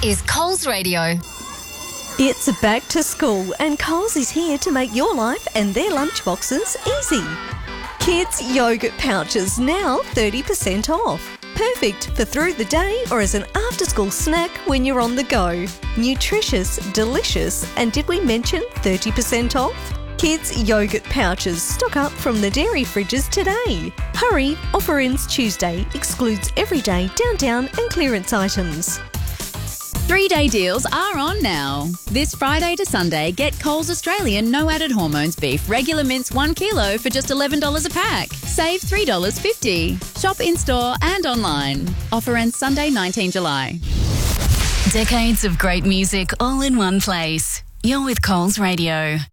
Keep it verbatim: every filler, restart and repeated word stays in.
is Coles Radio. It's back to school and Coles is here to make your life and their lunchboxes easy. Kids yogurt pouches now thirty percent off. Perfect for through the day or as an after-school snack when you're on the go. Nutritious, delicious, and did we mention thirty percent off? Kids yogurt pouches stock up from the dairy fridges today. Hurry, offer ends Tuesday, excludes everyday, down down and clearance items. Three-day deals are on now. This Friday to Sunday, get Coles Australian no added hormones beef regular mince one kilo for just eleven dollars a pack. Save three dollars fifty. Shop in-store and online. Offer ends Sunday, nineteenth July. Decades of great music all in one place. You're with Coles Radio.